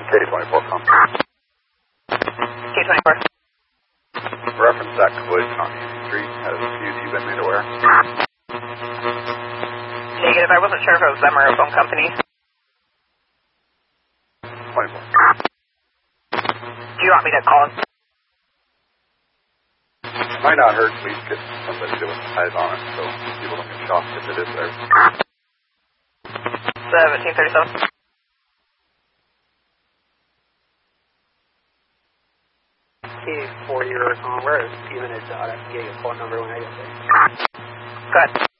K24 com. K24. Reference that collision on Union Street. Has you been made aware? Negative. I wasn't sure if it was them or a phone company. 24. Do you want me to call? Might not hurt. Please get somebody to eyes on it so people don't get shocked if it is there. 1737. For your where is even I can get your phone number when I get there. Good.